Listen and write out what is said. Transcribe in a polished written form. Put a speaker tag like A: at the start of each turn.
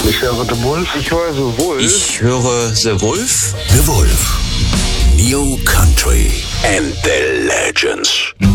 A: Ich höre The Wolf.
B: Ich höre The Wolf.
C: Ich höre The Wolf.
D: The Wolf. New Country and the Legends.